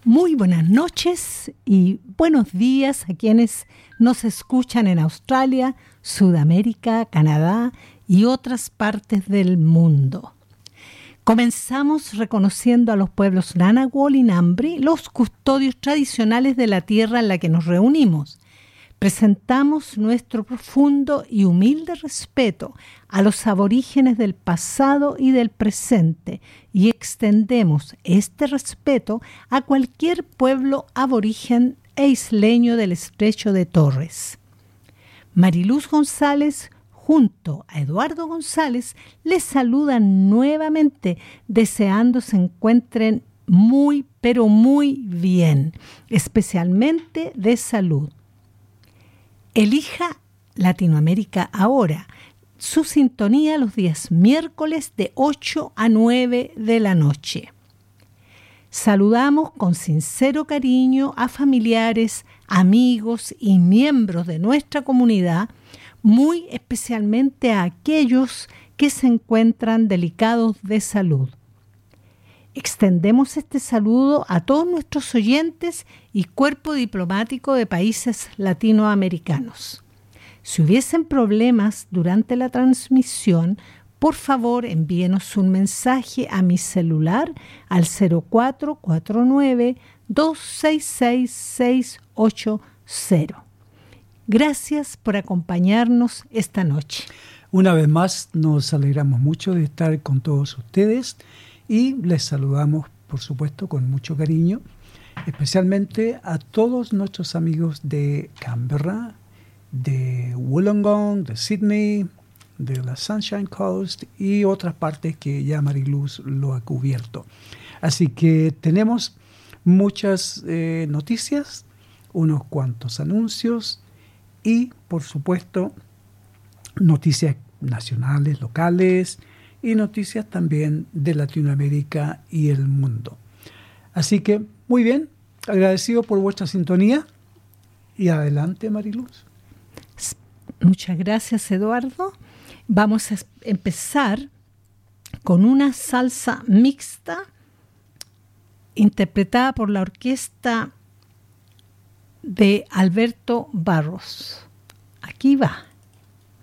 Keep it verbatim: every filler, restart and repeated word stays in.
Muy buenas noches y buenos días a quienes nos escuchan en Australia, Sudamérica, Canadá y otras partes del mundo. Comenzamos reconociendo a los pueblos Ngunnawal y Ngambri, los custodios tradicionales de la tierra en la que nos reunimos. Presentamos nuestro profundo y humilde respeto a los aborígenes del pasado y del presente y extendemos este respeto a cualquier pueblo aborigen e isleño del Estrecho de Torres. Mariluz González, junto a Eduardo González, les saludan nuevamente, deseando se encuentren muy, pero muy bien, especialmente de salud. Elija Latinoamérica Ahora, su sintonía los días miércoles de ocho a nueve de la noche. Saludamos con sincero cariño a familiares, amigos y miembros de nuestra comunidad, muy especialmente a aquellos que se encuentran delicados de salud. Extendemos este saludo a todos nuestros oyentes y cuerpo diplomático de países latinoamericanos. Si hubiesen problemas durante la transmisión, por favor envíenos un mensaje a mi celular al cero cuatro cuatro nueve, dos seis seis, seis ocho cero. Gracias por acompañarnos esta noche. Una vez más, nos alegramos mucho de estar con todos ustedes y les saludamos, por supuesto, con mucho cariño, especialmente a todos nuestros amigos de Canberra, de Wollongong, de Sydney, de la Sunshine Coast y otras partes que ya Mariluz lo ha cubierto. Así que tenemos muchas eh, noticias, unos cuantos anuncios y, por supuesto, noticias nacionales, locales y noticias también de Latinoamérica y el mundo. Así que, muy bien, agradecido por vuestra sintonía y adelante, Mariluz. Muchas gracias, Eduardo. Vamos a empezar con una salsa mixta interpretada por la orquesta de Alberto Barros. Aquí va.